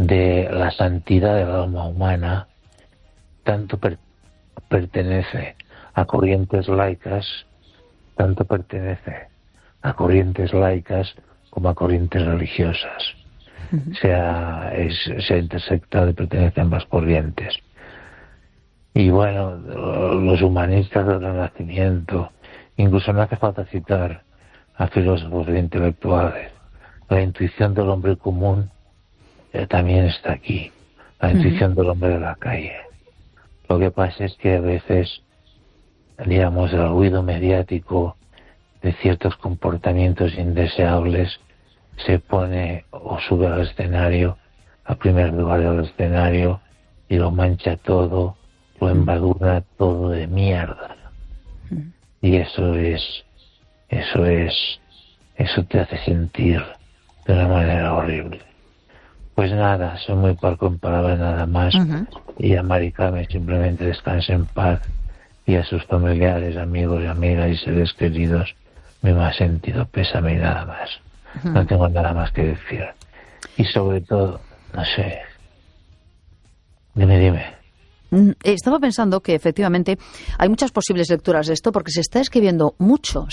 de la santidad del alma humana, tanto pertenece a corrientes laicas, como a corrientes religiosas. Se ha intersectado y pertenece a ambas corrientes. Y bueno, los humanistas del Renacimiento, incluso no hace falta citar a filósofos e intelectuales, la intuición del hombre común también está aquí, la intuición del hombre de la calle. Lo que pasa es que a veces, digamos, el ruido mediático de ciertos comportamientos indeseables se pone o sube al escenario, al primer lugar del escenario, y lo mancha todo, lo embadurna todo de mierda. Y eso te hace sentir de una manera horrible. Pues nada, soy muy parco en palabras nada más, y a Mari Carmen simplemente descanse en paz, y a sus familiares, amigos y amigas y seres queridos mi más sentido pésame y nada más. No tengo nada más que decir. Y sobre todo, no sé, dime. Estaba pensando que efectivamente hay muchas posibles lecturas de esto, porque se estaba escribiendo mucho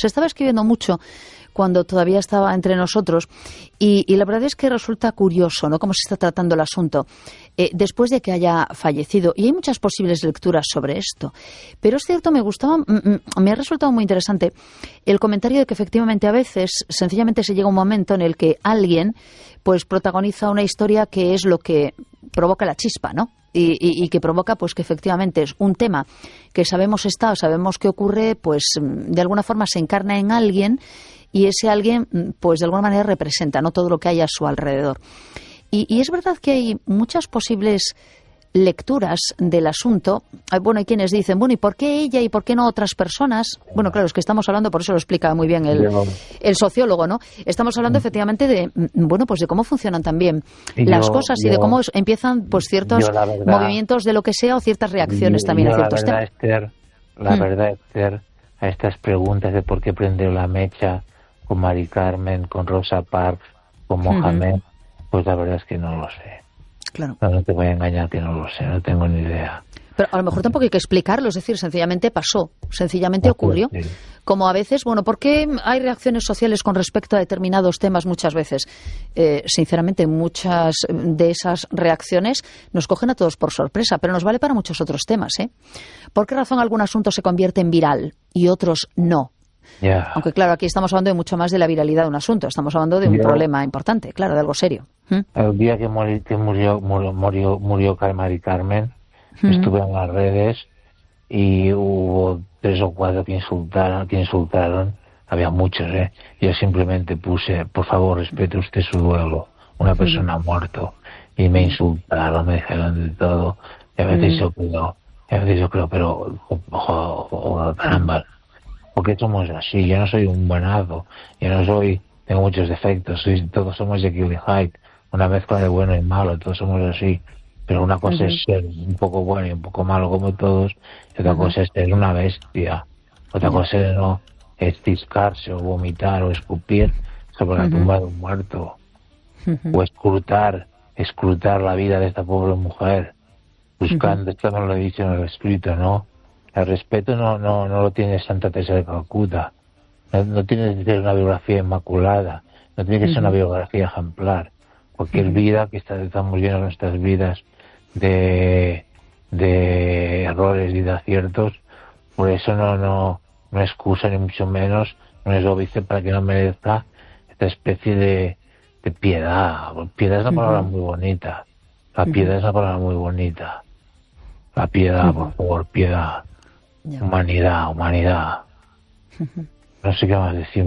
cuando todavía estaba entre nosotros, y la verdad es que resulta curioso, ¿no?, cómo se está tratando el asunto después de que haya fallecido, y hay muchas posibles lecturas sobre esto. Pero es cierto, me ha resultado muy interesante el comentario de que efectivamente a veces sencillamente se llega a un momento en el que alguien pues protagoniza una historia que es lo que provoca la chispa, ¿no? Y que provoca pues que efectivamente es un tema que sabemos que ocurre, pues de alguna forma se encarna en alguien, y ese alguien pues de alguna manera representa, ¿no?, todo lo que hay a su alrededor. Y es verdad que hay muchas posibles lecturas del asunto. Bueno, hay quienes dicen, bueno, ¿y por qué ella y por qué no otras personas? Bueno, claro, es que estamos hablando, por eso lo explica muy bien el sociólogo, ¿no? Estamos hablando efectivamente de, bueno, pues de cómo funcionan también las cosas y de cómo empiezan pues ciertos movimientos de lo que sea, o ciertas reacciones también a ciertos temas. La verdad, Esther, a estas preguntas de por qué prendió la mecha con Mari Carmen, con Rosa Parks, con Mohamed, pues la verdad es que no lo sé. Claro. No te voy a engañar que no lo sé, no tengo ni idea. Pero a lo mejor tampoco hay que explicarlo, es decir, sencillamente pasó, sencillamente ocurrió. Sí. Como a veces, bueno, ¿por qué hay reacciones sociales con respecto a determinados temas muchas veces? Sinceramente, muchas de esas reacciones nos cogen a todos por sorpresa, pero nos vale para muchos otros temas, ¿eh? ¿Por qué razón algún asunto se convierte en viral y otros no? Yeah. Aunque claro, aquí estamos hablando de mucho más de la viralidad de un asunto, estamos hablando de un problema importante, claro, de algo serio. El día que murió Mari Carmen, estuve en las redes y hubo 3 o 4 que insultaron, había muchos, yo simplemente puse, por favor, respete usted su duelo, una persona ha muerto, y me insultaron, me dijeron de todo, y a veces yo creo, pero caramba, porque somos así. Yo no soy un buenazo, tengo muchos defectos, todos somos Jekyll y Hyde, una mezcla de bueno y malo, todos somos así, pero una cosa es ser un poco bueno y un poco malo como todos, y otra cosa es ser una bestia, otra cosa es ciscarse o vomitar o escupir sobre la tumba de un muerto, o escrutar la vida de esta pobre mujer, buscando, esto no lo he dicho en el escrito, ¿no? El respeto no lo tiene Santa Teresa de Calcuta, no tiene que ser una biografía inmaculada, no tiene que ser una biografía ejemplar. Cualquier vida que estamos llenos nuestras vidas de errores y de aciertos, por eso no excusa ni mucho menos, no es óbice para que no merezca esta especie de piedad. Piedad es una palabra muy bonita. La piedad es una palabra muy bonita. La piedad, por favor, piedad. Humanidad. No sé qué más decir,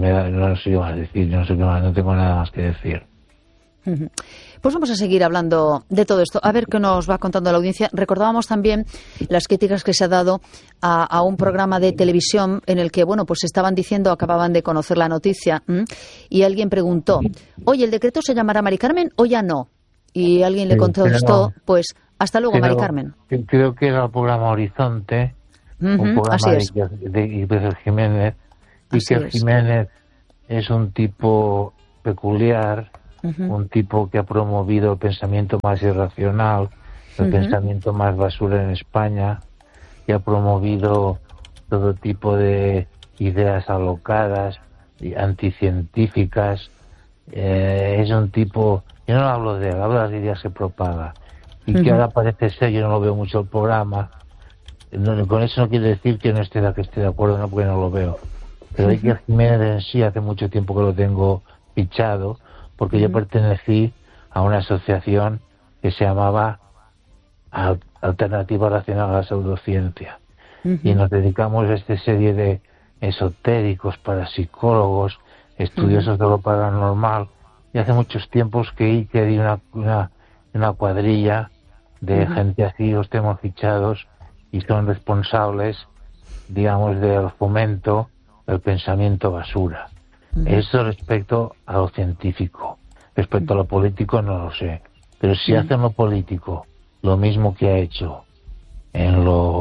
no tengo nada más que decir. Pues vamos a seguir hablando de todo esto, a ver qué nos va contando la audiencia. Recordábamos también las críticas que se ha dado a un programa de televisión en el que, bueno, pues estaban diciendo, acababan de conocer la noticia, y alguien preguntó, oye, ¿el decreto se llamará Mari Carmen o ya no? Y alguien le contestó, pues, hasta luego, Mari Carmen. Creo que era el programa Horizonte, un programa de Iker Jiménez. Iker Jiménez es un tipo peculiar, un tipo que ha promovido el pensamiento más irracional, el pensamiento más basura en España, que ha promovido todo tipo de ideas alocadas y anticientíficas. Es un tipo, yo no hablo de él, hablo de las ideas que propaga, y que ahora parece ser, yo no lo veo mucho el programa, con eso no quiere decir que no esté de acuerdo, no, porque no lo veo, pero Iker Jiménez en sí hace mucho tiempo que lo tengo fichado, porque yo pertenecí a una asociación que se llamaba Alternativa Racional a la Pseudociencia, y nos dedicamos a esta serie de esotéricos, parapsicólogos, estudiosos de lo paranormal, y hace muchos tiempos que Iker y una cuadrilla de gente así los tenemos fichados y son responsables, digamos, del fomento del pensamiento basura. Eso respecto a lo científico. Respecto a lo político no lo sé, pero si hacen lo político lo mismo que ha hecho en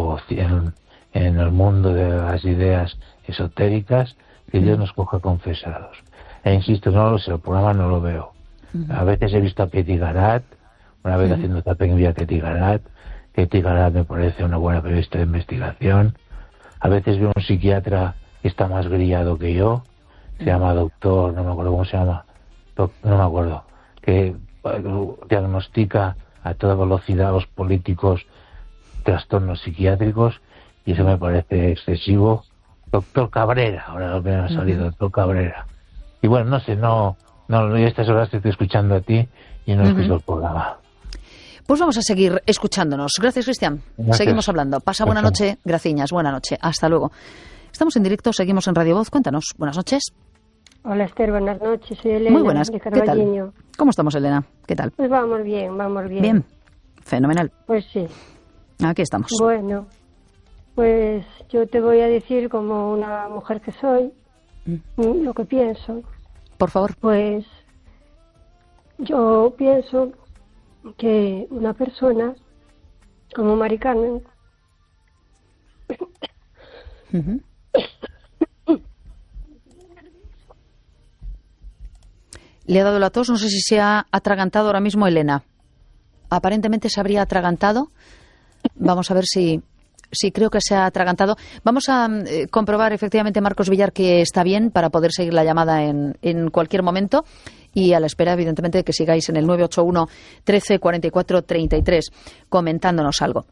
el mundo de las ideas esotéricas, que Dios nos coja confesados. E insisto, no lo sé, el programa no lo veo. A veces he visto a Ketty Garat, una vez haciendo tapping vi a Ketty Garat. Ketty Garat me parece una buena periodista de investigación. A veces veo un psiquiatra que está más grillado que yo, se llama doctor, no me acuerdo cómo se llama, no me acuerdo, que diagnostica a toda velocidad a los políticos trastornos psiquiátricos, y eso me parece excesivo. Doctor Cabrera, ahora me ha salido, doctor Cabrera. Y bueno, no sé, yo a estas horas te estoy escuchando a ti y no escucho el programa. Pues vamos a seguir escuchándonos. Gracias, Cristian. Gracias. Seguimos hablando. Pasa buena noche, graciñas, buena noche. Hasta luego. Estamos en directo, seguimos en Radio Voz. Cuéntanos. Buenas noches. Hola, Esther, buenas noches. Soy Elena. Muy buenas. De ¿Qué tal? ¿Cómo estamos, Elena? ¿Qué tal? Pues vamos bien, vamos bien. Bien. Fenomenal. Pues sí. Aquí estamos. Bueno, pues yo te voy a decir, como una mujer que soy, lo que pienso. Por favor. Pues yo pienso que una persona como Mari Carmen le ha dado la tos, no sé si se ha atragantado ahora mismo Elena. Aparentemente se habría atragantado. Vamos a ver si creo que se ha atragantado. Vamos a comprobar efectivamente, Marcos Villar, que está bien para poder seguir la llamada en cualquier momento. Y a la espera, evidentemente, de que sigáis en el 981 13 44 33 comentándonos algo.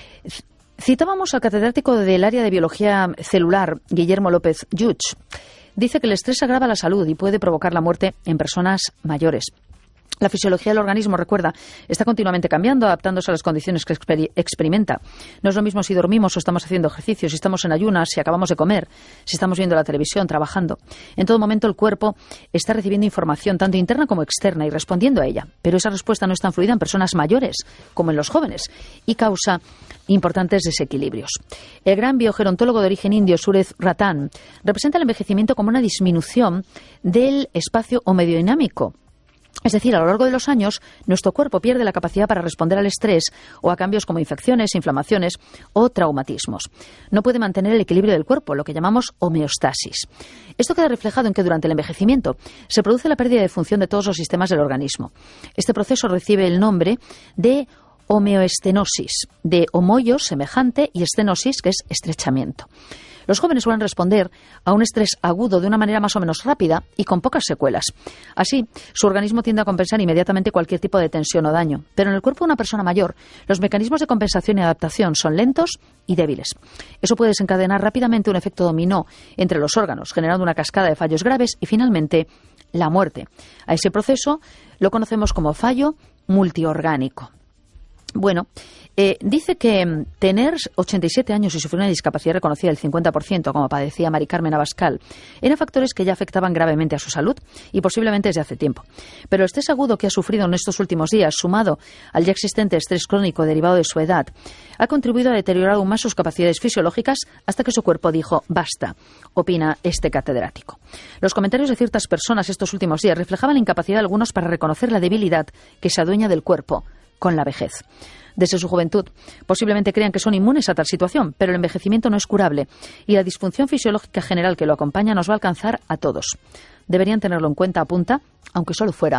Citábamos al catedrático del área de biología celular, Guillermo López Yuch. Dice que el estrés agrava la salud y puede provocar la muerte en personas mayores. La fisiología del organismo, recuerda, está continuamente cambiando, adaptándose a las condiciones que experimenta. No es lo mismo si dormimos o estamos haciendo ejercicio, si estamos en ayunas, si acabamos de comer, si estamos viendo la televisión, trabajando. En todo momento el cuerpo está recibiendo información, tanto interna como externa, y respondiendo a ella. Pero esa respuesta no es tan fluida en personas mayores como en los jóvenes y causa importantes desequilibrios. El gran biogerontólogo de origen indio, Suresh Ratan, representa el envejecimiento como una disminución del espacio homodinámico. Es decir, a lo largo de los años, nuestro cuerpo pierde la capacidad para responder al estrés o a cambios como infecciones, inflamaciones o traumatismos. No puede mantener el equilibrio del cuerpo, lo que llamamos homeostasis. Esto queda reflejado en que durante el envejecimiento se produce la pérdida de función de todos los sistemas del organismo. Este proceso recibe el nombre de homeoestenosis, de homoios, semejante, y estenosis, que es estrechamiento. Los jóvenes suelen responder a un estrés agudo de una manera más o menos rápida y con pocas secuelas. Así, su organismo tiende a compensar inmediatamente cualquier tipo de tensión o daño. Pero en el cuerpo de una persona mayor, los mecanismos de compensación y adaptación son lentos y débiles. Eso puede desencadenar rápidamente un efecto dominó entre los órganos, generando una cascada de fallos graves y, finalmente, la muerte. A ese proceso lo conocemos como fallo multiorgánico. Bueno, dice que tener 87 años y sufrir una discapacidad reconocida del 50%, como padecía Mari Carmen Abascal, eran factores que ya afectaban gravemente a su salud y posiblemente desde hace tiempo. Pero el estrés agudo que ha sufrido en estos últimos días, sumado al ya existente estrés crónico derivado de su edad, ha contribuido a deteriorar aún más sus capacidades fisiológicas hasta que su cuerpo dijo basta, opina este catedrático. Los comentarios de ciertas personas estos últimos días reflejaban la incapacidad de algunos para reconocer la debilidad que se adueña del cuerpo con la vejez. Desde su juventud, posiblemente crean que son inmunes a tal situación, pero el envejecimiento no es curable y la disfunción fisiológica general que lo acompaña nos va a alcanzar a todos. Deberían tenerlo en cuenta, apunta, aunque solo fuera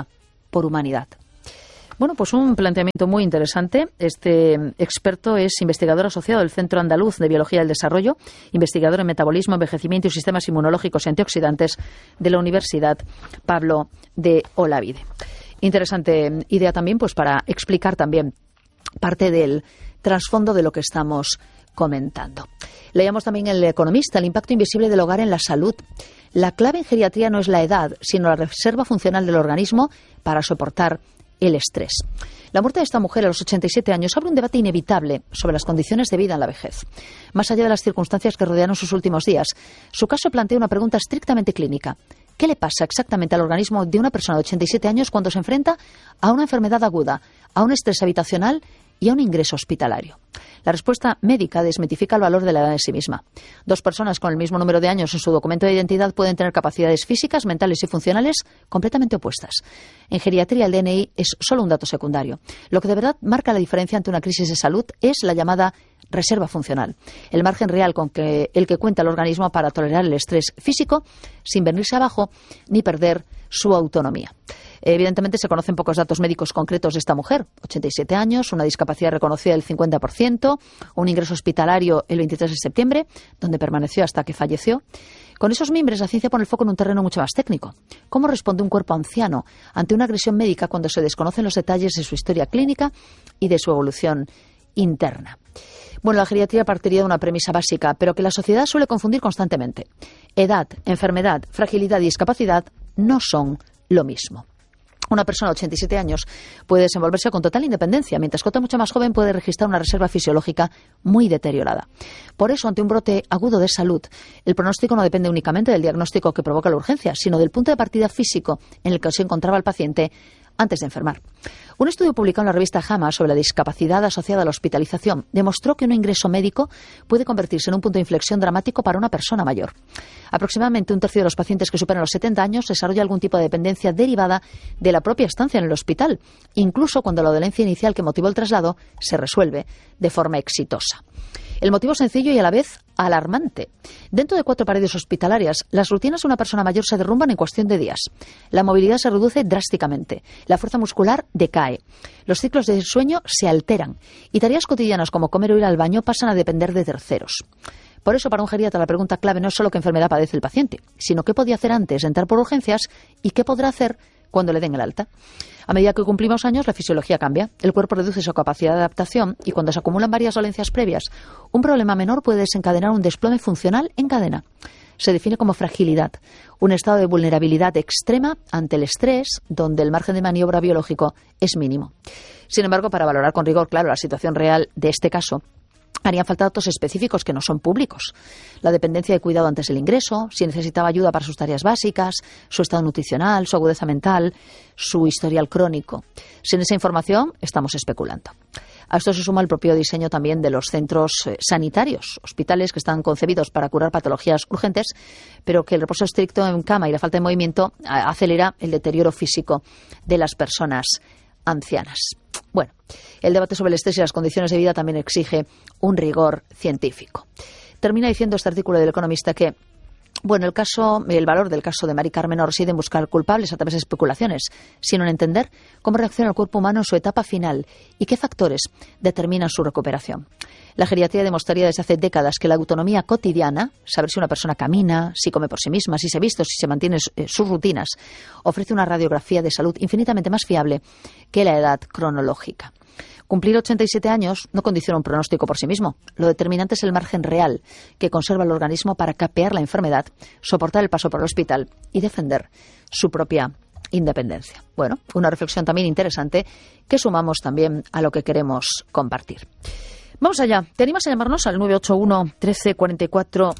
por humanidad. Bueno, pues un planteamiento muy interesante. Este experto es investigador asociado del Centro Andaluz de Biología del Desarrollo, investigador en metabolismo, envejecimiento y sistemas inmunológicos y antioxidantes de la Universidad Pablo de Olavide. Interesante idea también, pues para explicar también parte del trasfondo de lo que estamos comentando. Leíamos también en El Economista el impacto invisible del hogar en la salud. La clave en geriatría no es la edad, sino la reserva funcional del organismo para soportar el estrés. La muerte de esta mujer a los 87 años abre un debate inevitable sobre las condiciones de vida en la vejez. Más allá de las circunstancias que rodearon sus últimos días, su caso plantea una pregunta estrictamente clínica. ¿Qué le pasa exactamente al organismo de una persona de 87 años cuando se enfrenta a una enfermedad aguda, a un estrés habitacional y a un ingreso hospitalario? La respuesta médica desmitifica el valor de la edad en sí misma. Dos personas con el mismo número de años en su documento de identidad pueden tener capacidades físicas, mentales y funcionales completamente opuestas. En geriatría el DNI es solo un dato secundario. Lo que de verdad marca la diferencia ante una crisis de salud es la llamada reserva funcional, el margen real con el que cuenta el organismo para tolerar el estrés físico sin venirse abajo ni perder su autonomía. Evidentemente se conocen pocos datos médicos concretos de esta mujer. 87 años, una discapacidad reconocida del 50%, un ingreso hospitalario el 23 de septiembre, donde permaneció hasta que falleció. Con esos mimbres, la ciencia pone el foco en un terreno mucho más técnico. ¿Cómo responde un cuerpo anciano ante una agresión médica cuando se desconocen los detalles de su historia clínica y de su evolución interna? Bueno, la geriatría partiría de una premisa básica, pero que la sociedad suele confundir constantemente. Edad, enfermedad, fragilidad y discapacidad no son lo mismo. Una persona de 87 años puede desenvolverse con total independencia, mientras que otra mucho más joven puede registrar una reserva fisiológica muy deteriorada. Por eso, ante un brote agudo de salud, el pronóstico no depende únicamente del diagnóstico que provoca la urgencia, sino del punto de partida físico en el que se encontraba el paciente antes de enfermar. Un estudio publicado en la revista JAMA sobre la discapacidad asociada a la hospitalización demostró que un ingreso médico puede convertirse en un punto de inflexión dramático para una persona mayor. Aproximadamente un tercio de los pacientes que superan los 70 años desarrolla algún tipo de dependencia derivada de la propia estancia en el hospital, incluso cuando la dolencia inicial que motivó el traslado se resuelve de forma exitosa. El motivo sencillo y a la vez alarmante. Dentro de 4 paredes hospitalarias, las rutinas de una persona mayor se derrumban en cuestión de días. La movilidad se reduce drásticamente. La fuerza muscular decae. Los ciclos de sueño se alteran. Y tareas cotidianas como comer o ir al baño pasan a depender de terceros. Por eso, para un geriatra, la pregunta clave no es solo qué enfermedad padece el paciente, sino qué podía hacer antes de entrar por urgencias y qué podrá hacer cuando le den el alta. A medida que cumplimos años, la fisiología cambia, el cuerpo reduce su capacidad de adaptación y cuando se acumulan varias dolencias previas, un problema menor puede desencadenar un desplome funcional en cadena. Se define como fragilidad, un estado de vulnerabilidad extrema ante el estrés, donde el margen de maniobra biológico es mínimo. Sin embargo, para valorar con rigor, claro, la situación real de este caso, harían falta datos específicos que no son públicos. La dependencia de cuidado antes del ingreso, si necesitaba ayuda para sus tareas básicas, su estado nutricional, su agudeza mental, su historial crónico. Sin esa información, estamos especulando. A esto se suma el propio diseño también de los centros sanitarios, hospitales que están concebidos para curar patologías urgentes, pero que el reposo estricto en cama y la falta de movimiento acelera el deterioro físico de las personas ancianas. Bueno, el debate sobre el estrés y las condiciones de vida también exige un rigor científico. Termina diciendo este artículo del Economista que, bueno, el valor del caso de Mari Carmen no reside en buscar culpables a través de especulaciones, sino en entender cómo reacciona el cuerpo humano en su etapa final y qué factores determinan su recuperación. La geriatría demostraría desde hace décadas que la autonomía cotidiana, saber si una persona camina, si come por sí misma, si se viste, si se mantiene sus rutinas, ofrece una radiografía de salud infinitamente más fiable que la edad cronológica. Cumplir 87 años no condiciona un pronóstico por sí mismo. Lo determinante es el margen real que conserva el organismo para capear la enfermedad, soportar el paso por el hospital y defender su propia independencia. Bueno, una reflexión también interesante que sumamos también a lo que queremos compartir. Vamos allá. ¿Te animas a llamarnos al 981 13 44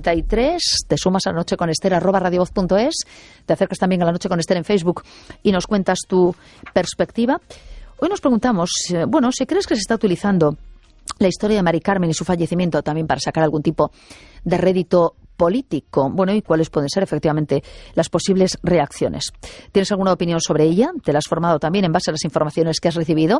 33? Te sumas a La Noche con Ester @radiovoz.es. Te acercas también a La Noche con Ester en Facebook y nos cuentas tu perspectiva. Hoy nos preguntamos, si crees que se está utilizando la historia de Mari Carmen y su fallecimiento también para sacar algún tipo de rédito político. Bueno, y cuáles pueden ser efectivamente las posibles reacciones. ¿Tienes alguna opinión sobre ella? ¿Te la has formado también en base a las informaciones que has recibido?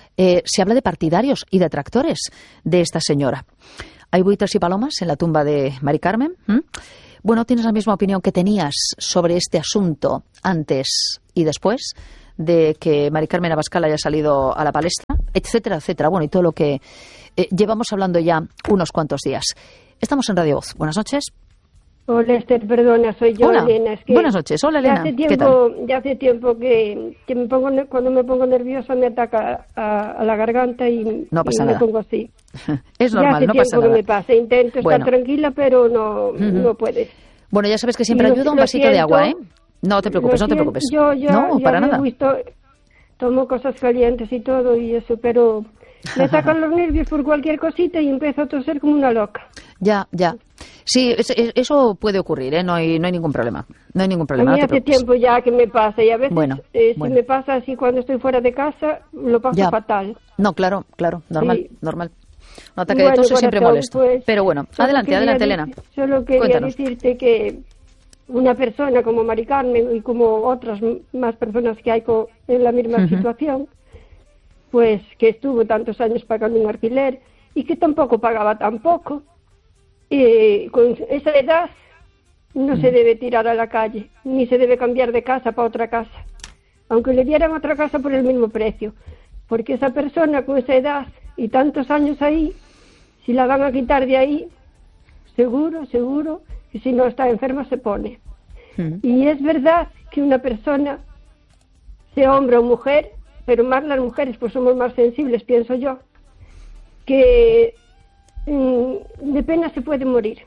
Se habla de partidarios y detractores de esta señora. ¿Hay buitres y palomas en la tumba de Mari Carmen? Bueno, ¿tienes la misma opinión que tenías sobre este asunto antes y después de que Mari Carmen Abascal haya salido a la palestra, etcétera, etcétera. Bueno, y todo lo que llevamos hablando ya unos cuantos días. Estamos en Radio Voz. Buenas noches. Hola, Esther, perdona, soy yo, Hola. Elena. Es que Buenas noches. Hola, Elena. Ya hace tiempo que cuando me pongo nerviosa me ataca a la garganta y, no pasa y nada. me pongo así. Es normal, no pasa nada. Ya hace tiempo que me pasa. Intento estar tranquila, pero no puedes. Bueno, ya sabes que siempre ayuda un vasito de agua, ¿eh? No te preocupes, no te preocupes. No, para nada. Tomo cosas calientes y todo y eso, pero me sacan los nervios por cualquier cosita y empiezo a toser como una loca. Ya. Sí, eso puede ocurrir, ¿eh? No hay ningún problema. No hay ningún problema. A mí hace tiempo ya que me pasa y a veces si me pasa así cuando estoy fuera de casa, lo paso fatal. No, claro, normal, sí. Normal. Un ataque de tos es siempre molesto. Pues, pero bueno, adelante, Elena. Solo quería decirte que una persona como Mari Carmen y como otras más personas que hay en la misma situación, pues que estuvo tantos años pagando un alquiler y que tampoco pagaba tan poco, con esa edad no se debe tirar a la calle, ni se debe cambiar de casa para otra casa, aunque le dieran otra casa por el mismo precio, porque esa persona con esa edad y tantos años ahí, si la van a quitar de ahí, seguro, y si no está enferma se pone. Y es verdad que una persona, sea hombre o mujer, pero más las mujeres pues somos más sensibles, pienso yo, que de pena se puede morir.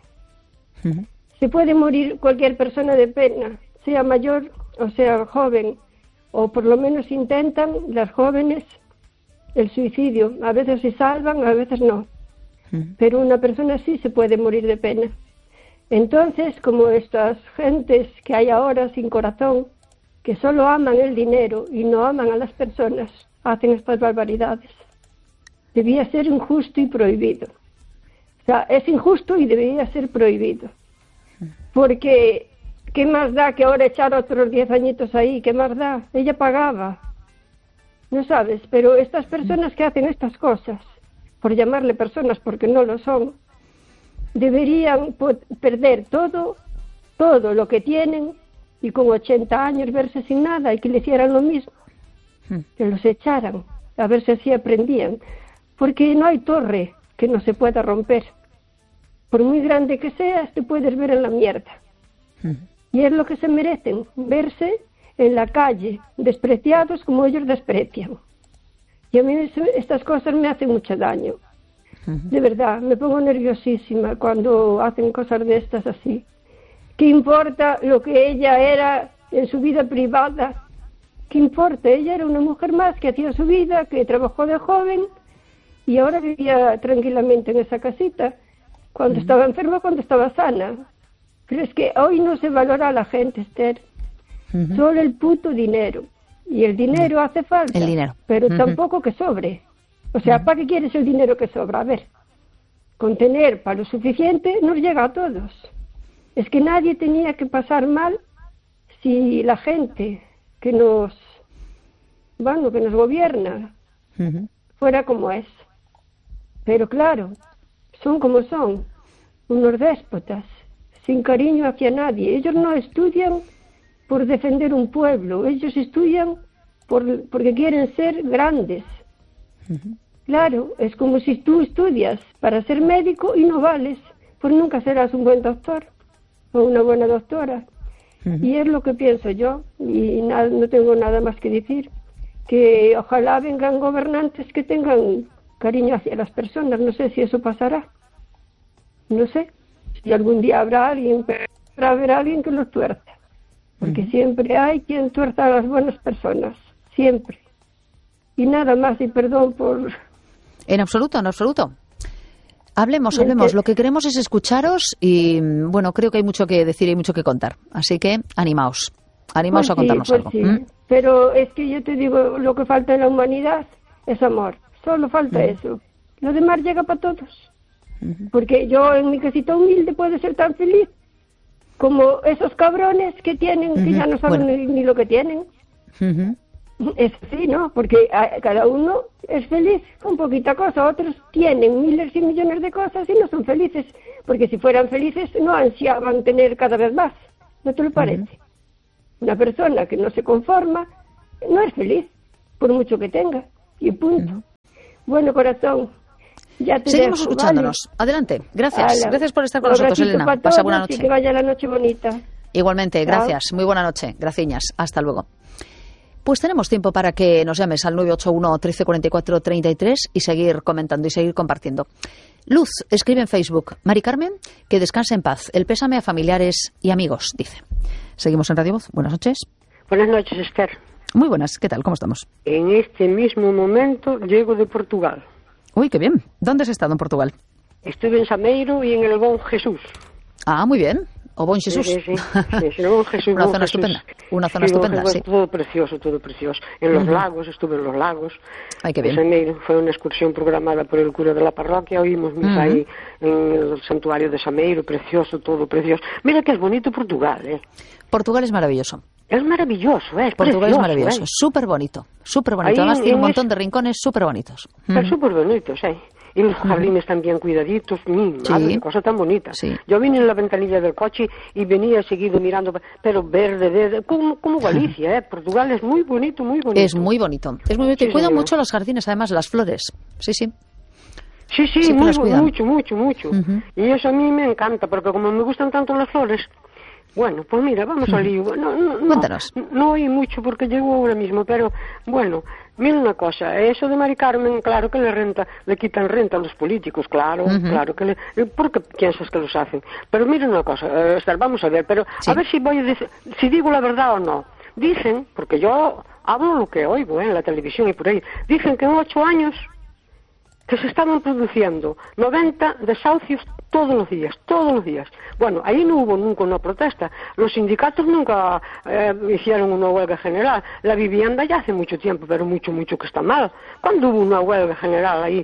Se puede morir cualquier persona de pena, sea mayor o sea joven, o por lo menos intentan las jóvenes el suicidio. A veces se salvan, a veces no. Pero una persona sí se puede morir de pena. Entonces, como estas gentes que hay ahora sin corazón, que solo aman el dinero y no aman a las personas, hacen estas barbaridades. Debía ser injusto y prohibido. O sea, es injusto y debería ser prohibido. Porque, ¿qué más da que ahora echar otros 10 añitos ahí? ¿Qué más da? Ella pagaba. No sabes, pero estas personas que hacen estas cosas, por llamarle personas porque no lo son, deberían perder todo lo que tienen y con 80 años verse sin nada y que le hicieran lo mismo, que los echaran, a ver si así aprendían, porque no hay torre que no se pueda romper. Por muy grande que seas, te puedes ver en la mierda. Y es lo que se merecen, verse en la calle, despreciados como ellos desprecian. Y a mí estas cosas me hacen mucho daño. De verdad, me pongo nerviosísima cuando hacen cosas de estas así. ¿Qué importa lo que ella era en su vida privada? ¿Qué importa? Ella era una mujer más que hacía su vida, que trabajó de joven y ahora vivía tranquilamente en esa casita, cuando estaba enferma, cuando estaba sana. Pero es que hoy no se valora a la gente, Esther. Solo el puto dinero. Y el dinero hace falta, pero tampoco que sobre. O sea, ¿para qué quieres el dinero que sobra? A ver, con tener para lo suficiente nos llega a todos. Es que nadie tenía que pasar mal si la gente que nos gobierna fuera como es. Pero claro, son como son, unos déspotas, sin cariño hacia nadie. Ellos no estudian por defender un pueblo, ellos estudian porque quieren ser grandes. Claro, es como si tú estudias para ser médico y no vales, pues nunca serás un buen doctor o una buena doctora. Y es lo que pienso yo, y no tengo nada más que decir, que ojalá vengan gobernantes que tengan cariño hacia las personas. No sé si eso pasará, no sé si algún día habrá alguien que los tuerza, porque siempre hay quien tuerza a las buenas personas, siempre. Y nada más, y perdón por... En absoluto. Hablemos. Lo que queremos es escucharos y, bueno, creo que hay mucho que decir y mucho que contar. Así que, animaos a contarnos algo. Sí. Pero es que yo te digo, lo que falta en la humanidad es amor. Solo falta eso. Lo demás llega para todos. Porque yo en mi casita humilde puedo ser tan feliz como esos cabrones que tienen, que ya no saben ni lo que tienen. Es así, ¿no? Porque cada uno es feliz con poquita cosa. Otros tienen miles y millones de cosas y no son felices. Porque si fueran felices no ansiaban tener cada vez más. ¿No te lo parece? Una persona que no se conforma no es feliz, por mucho que tenga, y punto. Bueno, corazón, ya te seguimos dejo, escuchándonos. ¿vale? Gracias. Gracias por estar con Un nosotros, abracito Elena. para Pasa todos buena noche. y que vaya la noche bonita. Igualmente, Chao. gracias. Muy buena noche. Graciñas. Hasta luego. Pues tenemos tiempo para que nos llames al 981 1344 33 y seguir comentando y seguir compartiendo. Luz escribe en Facebook: Mari Carmen, que descanse en paz. El pésame a familiares y amigos, dice. Seguimos en Radio Voz. Buenas noches. Buenas noches, Esther. Muy buenas. ¿Qué tal? ¿Cómo estamos? En este mismo momento llego de Portugal. Uy, qué bien. ¿Dónde has estado en Portugal? Estuve en Sameiro y en el Bom Jesús. Ah, muy bien. O Bon Jesús. Sí, el Bom Jesús. Una zona estupenda. Una zona estupenda, sí. Todo precioso, todo precioso. En los lagos, estuve en los lagos. Ay, qué bien. Sameiro fue una excursión programada por el cura de la parroquia. Oímos misa ahí en el santuario de Sameiro. Precioso, todo precioso. Mira que es bonito Portugal, ¿eh? Portugal es maravilloso. Es maravilloso, es Portugal precioso, es maravilloso, súper bonito, súper bonito. Además tiene un montón de rincones súper bonitos. Son súper bonitos, ¿eh? Y los jardines también cuidaditos, madre, qué cosa tan bonita. Sí. Yo vine en la ventanilla del coche y venía seguido mirando, pero verde, como Galicia, ¿eh? Portugal es muy bonito, muy bonito. Es muy bonito, es muy bonito. Sí, y cuidan señor. mucho los jardines, además, las flores. Sí, sí. Sí, Sí, que muy, los cuidan. mucho. Y eso a mí me encanta, porque como me gustan tanto las flores, bueno, pues mira, vamos al lío. Cuéntanos. No oí mucho porque llego ahora mismo, pero bueno, mira una cosa, eso de Mari Carmen, claro que le quitan renta a los políticos, claro que ¿por qué piensas que los hacen? Pero mira una cosa, Esther, vamos a ver, pero Sí. a ver si voy a decir, si digo la verdad o no. Dicen, porque yo hablo lo que oigo en la televisión y por ahí, dicen que en 8 años que se estaban produciendo 90 desahucios todos los días. Bueno, ahí no hubo nunca una protesta. Los sindicatos nunca hicieron una huelga general. La vivienda ya hace mucho tiempo, pero mucho que está mal. ¿Cuándo hubo una huelga general ahí?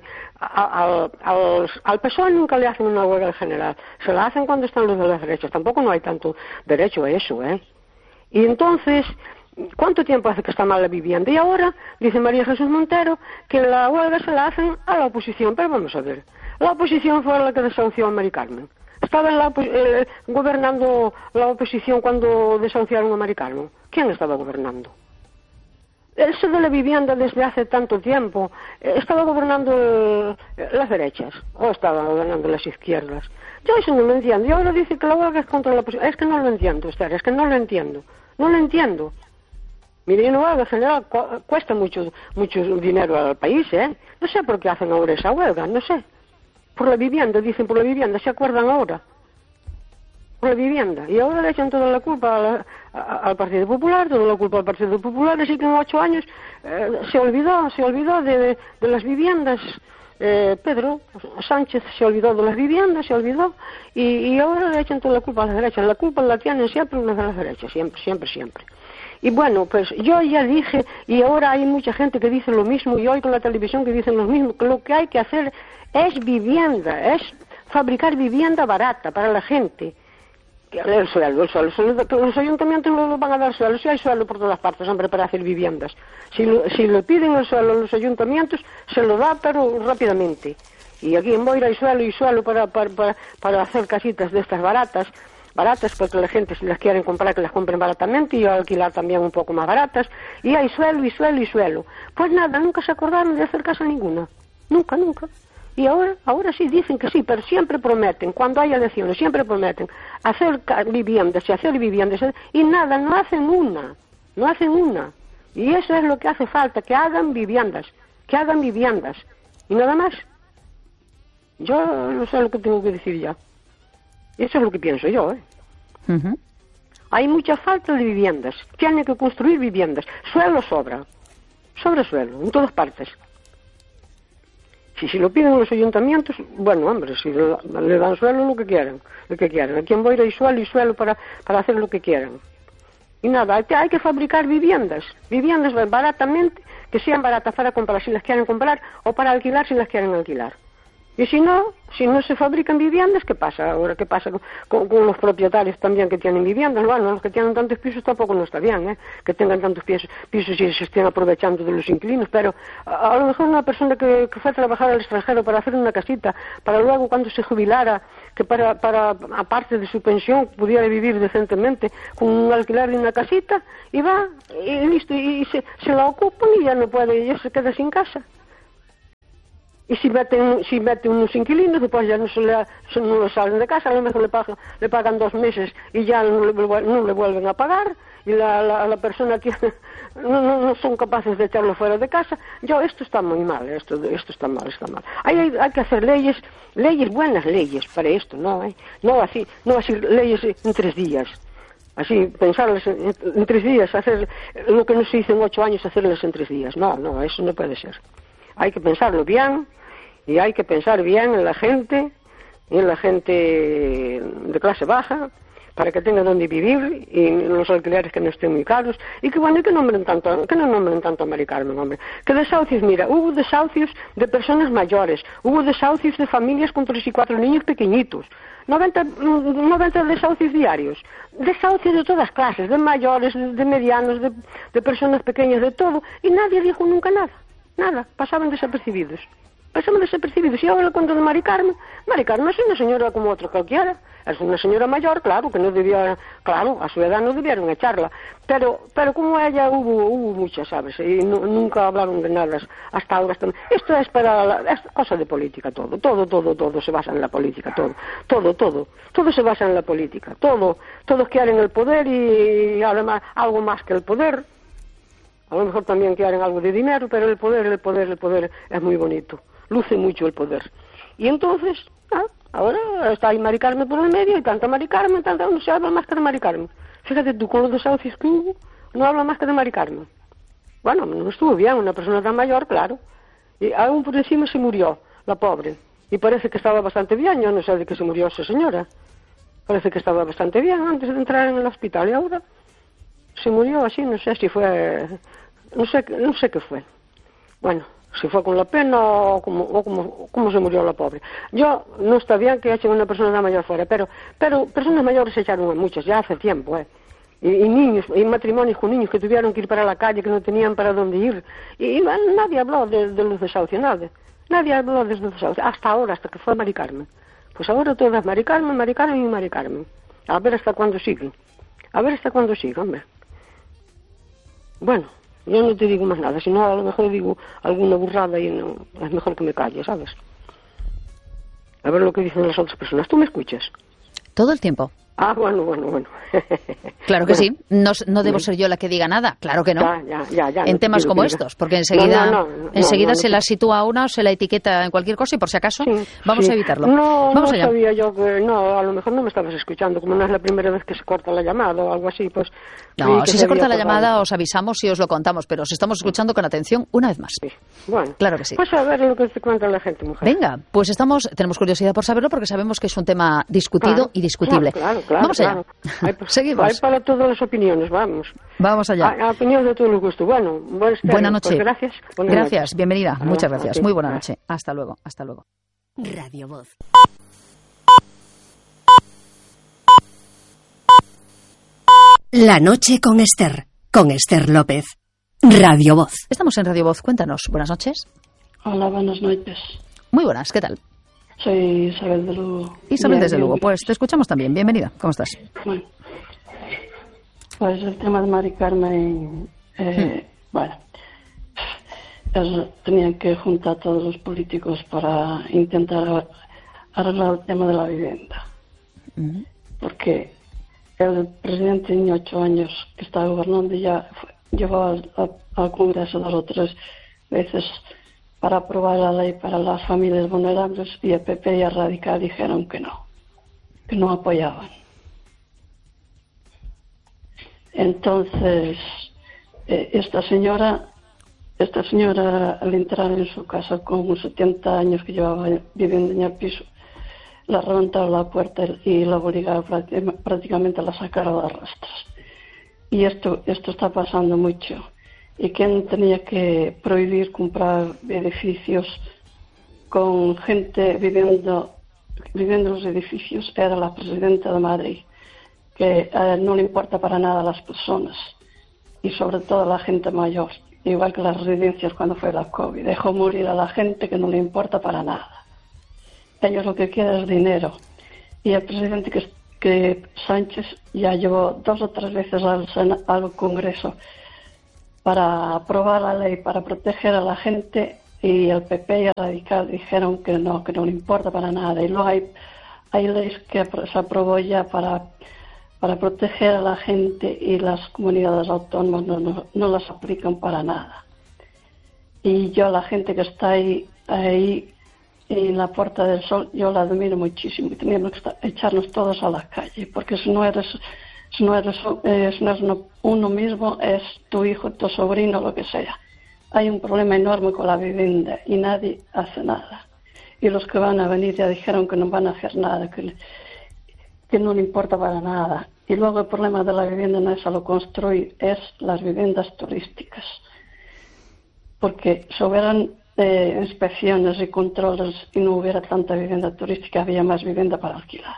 Al PSOE nunca le hacen una huelga general. Se la hacen cuando están los de las derechas. Tampoco no hay tanto derecho a eso, ¿eh? Y entonces, ¿cuánto tiempo hace que está mal la vivienda? Y ahora, dice María Jesús Montero, que la huelga se la hacen a la oposición. Pero vamos a ver, la oposición fue la que desahució a Mari Carmen. ¿Estaba gobernando la oposición cuando desahuciaron a Mari Carmen? ¿Quién estaba gobernando? Eso de la vivienda desde hace tanto tiempo, ¿estaba gobernando las derechas o estaba gobernando las izquierdas? Yo eso no lo entiendo. Y ahora dice que la huelga es contra la oposición. Es que no lo entiendo, Esther, es que no lo entiendo. No lo entiendo. Mire, una huelga general cuesta mucho dinero al país, ¿eh? No sé por qué hacen ahora esa huelga, no sé. Por la vivienda, dicen por la vivienda, ¿se acuerdan ahora? Por la vivienda. Y ahora le echan toda la culpa al Partido Popular, toda la culpa al Partido Popular, así que en 8 años se olvidó de las viviendas. Pedro Sánchez se olvidó de las viviendas, y ahora le echan toda la culpa a las derechas. La culpa la tienen siempre unas de las derechas, siempre. Y bueno, pues yo ya dije, y ahora hay mucha gente que dice lo mismo, y hoy con la televisión que dicen lo mismo, que lo que hay que hacer es vivienda, es fabricar vivienda barata para la gente. El suelo, los ayuntamientos no van a dar suelo, si hay suelo por todas partes, hombre, para hacer viviendas. Si le piden el suelo a los ayuntamientos, se lo da, pero rápidamente. Y aquí en Boira hay suelo para hacer casitas de estas baratas porque la gente, si las quieren comprar, que las compren baratamente, y alquilar también un poco más baratas. Y hay suelo. Pues nada, nunca se acordaron de hacer casa ninguna. Nunca. Y ahora sí dicen que sí, pero siempre prometen, cuando hay elecciones, siempre prometen hacer viviendas, y nada, no hacen una. Y eso es lo que hace falta, que hagan viviendas, y nada más. Yo no sé lo que tengo que decir ya. Eso es lo que pienso yo, ¿eh? Hay mucha falta de viviendas, tienen que construir viviendas, suelo sobra suelo, en todas partes. Si lo piden los ayuntamientos, bueno, hombre, si le dan suelo, lo que quieran. Aquí en Boira hay suelo para hacer lo que quieran. Y nada, hay que fabricar viviendas baratamente, que sean baratas para comprar si las quieren comprar, o para alquilar si las quieren alquilar. Y si no se fabrican viviendas, ¿qué pasa ahora? ¿Qué pasa con los propietarios también que tienen viviendas? Bueno, los que tienen tantos pisos tampoco no está bien, que tengan tantos pisos y se estén aprovechando de los inquilinos, pero a lo mejor una persona que fue a trabajar al extranjero para hacer una casita, para luego cuando se jubilara, que para aparte de su pensión pudiera vivir decentemente con un alquiler de una casita, y va, y listo, y se la ocupan y ya no puede, y ya se queda sin casa. Y si mete unos inquilinos, después ya no lo salen de casa, a lo mejor le pagan 2 meses y ya no le vuelven a pagar, y la persona que no son capaces de echarlo fuera de casa. Esto está muy mal, esto está mal. Hay que hacer leyes, buenas leyes para esto, no así leyes en 3 días. Así, pensarles en 3 días, hacer lo que no se hizo en 8 años, hacerles en 3 días. No, eso no puede ser. Hay que pensarlo bien, y hay que pensar bien en la gente de clase baja, para que tengan donde vivir, y los alquileres que no estén muy caros, y que no nombren tanto a Mari Carmen, hombre. Que desahucios, mira, hubo desahucios de personas mayores, hubo desahucios de familias con 3 y 4 niños pequeñitos, 90 desahucios diarios, desahucios de todas clases, de mayores, de medianos, de personas pequeñas, de todo, y nadie dijo nunca nada, pasaban desapercibidos. Y ahora cuento de Mari Carmen es una señora como otra cualquiera, es una señora mayor, claro, que no debía, claro, a su edad no debieron echarla, pero como ella hubo muchas, ¿sabes? Y nunca hablaron de nada hasta ahora. Esto es es cosa de política, todo se basa en la política, todo se basa en la política, todos quieren el poder y además algo más que el poder. A lo mejor también quieren algo de dinero, pero el poder es muy bonito. Luce mucho el poder. Y entonces, ahora está ahí Mari Carmen por el medio, y tanta Mari Carmen, no se habla más que de Mari Carmen. Fíjate tú, con los desahucios que hubo, no habla más que de Mari Carmen. Bueno, no estuvo bien, una persona tan mayor, claro. Y aún por encima se murió, la pobre. Y parece que estaba bastante bien, yo no sé de qué se murió esa señora. Parece que estaba bastante bien antes de entrar en el hospital, y ahora se murió así, no sé si fue... No sé qué fue. Bueno, si fue con la pena o cómo se murió la pobre. Yo, no está bien que echen a una persona mayor fuera, pero personas mayores se echaron a muchas, ya hace tiempo, Y niños, y matrimonios con niños que tuvieron que ir para la calle, que no tenían para dónde ir. Y nadie habló de los desahucios, nadie habló de los desahucios, hasta ahora, hasta que fue Mari Carmen. Pues ahora todo es Mari Carmen, y Mari Carmen. A ver hasta cuándo siguen. Hombre. Bueno, yo no te digo más nada, si no a lo mejor digo alguna burrada y no, es mejor que me calle, ¿sabes? A ver lo que dicen las otras personas. ¿Tú me escuchas? Todo el tiempo. Ah, bueno. Claro que sí. No debo ser yo la que diga nada. Claro que no. Ya, en temas como estos, porque enseguida se la sitúa a una o se la etiqueta en cualquier cosa y por si acaso vamos a evitarlo. Vamos allá. Sabía yo que a lo mejor no me estabas escuchando, como no es la primera vez que se corta la llamada o algo así, pues... No, si se corta la llamada os avisamos y os lo contamos, pero os estamos escuchando con atención una vez más. Sí. Bueno, claro que sí. Pues a ver lo que te cuenta la gente, mujer. Venga, pues tenemos curiosidad por saberlo porque sabemos que es un tema discutido y discutible. Claro. Vamos allá. Seguimos. Hay para todas las opiniones, vamos. Vamos allá. Hay opiniones de todo el gusto. Bueno, buena noche. Pues gracias. Gracias, bienvenida. Muchas gracias. Muy buena noche. Hasta luego. Radio Voz. La noche con Esther López. Radio Voz. Estamos en Radio Voz. Cuéntanos. Buenas noches. Hola, buenas noches. Muy buenas. ¿Qué tal? Soy Isabel de Lugo. Isabel desde Lugo. Pues te escuchamos también. Bienvenida. ¿Cómo estás? Bueno, pues el tema de Mari Carmen, bueno, tenían que juntar a todos los políticos para intentar arreglar el tema de la vivienda. Porque el presidente tiene 8 años que está gobernando y ya llevó al Congreso 2 o 3 veces para aprobar la ley para las familias vulnerables y el PP y el Radical dijeron que no apoyaban. Entonces, esta señora al entrar en su casa con 70 años que llevaba viviendo en el piso, la reventaron la puerta y la obligaron prácticamente a la sacar a las rastras. Y esto está pasando mucho. ¿Y quién tenía que prohibir comprar edificios con gente viviendo en los edificios era la presidenta de Madrid, que no le importa para nada a las personas y sobre todo a la gente mayor, igual que las residencias cuando fue la COVID. Dejó morir a la gente que no le importa para nada. Ellos lo que quieren es dinero. Y el presidente que Sánchez ya llevó 2 o 3 veces al Congreso para aprobar la ley para proteger a la gente, y el PP y el Radical dijeron que no le importa para nada. Y luego hay leyes que se aprobó ya para proteger a la gente y las comunidades autónomas no las aplican para nada. Y yo, la gente que está ahí en la Puerta del Sol, yo la admiro muchísimo, y teníamos que echarnos todos a la calle, porque si no eres uno mismo, es tu hijo, tu sobrino, lo que sea. Hay un problema enorme con la vivienda y nadie hace nada. Y los que van a venir ya dijeron que no van a hacer nada, que no le importa para nada. Y luego el problema de la vivienda no es solo construir, es las viviendas turísticas. Porque si hubieran inspecciones y controles y no hubiera tanta vivienda turística, había más vivienda para alquilar.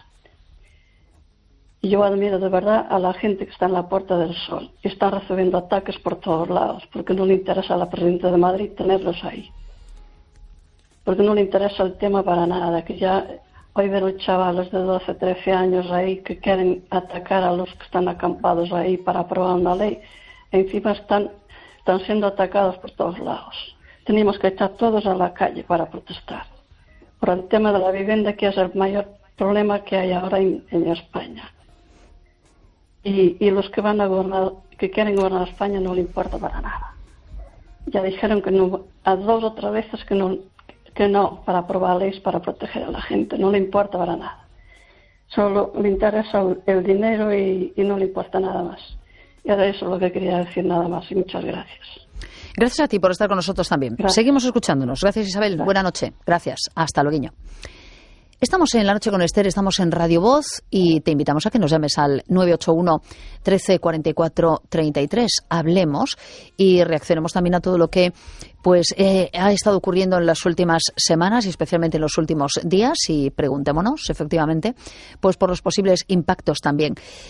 Y yo admiro de verdad a la gente que está en la Puerta del Sol y están recibiendo ataques por todos lados, porque no le interesa a la presidenta de Madrid tenerlos ahí. Porque no le interesa el tema para nada, que ya hoy veo chavales de 12, 13 años ahí que quieren atacar a los que están acampados ahí para aprobar una ley. E encima están siendo atacados por todos lados. Tenemos que echar todos a la calle para protestar por el tema de la vivienda, que es el mayor problema que hay ahora en España. Y los que van a gobernar, que quieren gobernar España, no le importa para nada. Ya dijeron que no, a 2 o 3 veces que no, para aprobar leyes para proteger a la gente, no le importa para nada. Solo le interesa el dinero y no le importa nada más. Y ahora eso es lo que quería decir, nada más, y muchas gracias. Gracias a ti por estar con nosotros también. Gracias. Seguimos escuchándonos. Gracias, Isabel. Gracias. Buena noche. Gracias. Hasta luego. Estamos en La Noche con Esther, estamos en Radio Voz y te invitamos a que nos llames al 981 13 44 33. Hablemos y reaccionemos también a todo lo que ha estado ocurriendo en las últimas semanas y especialmente en los últimos días, y preguntémonos efectivamente pues por los posibles impactos también,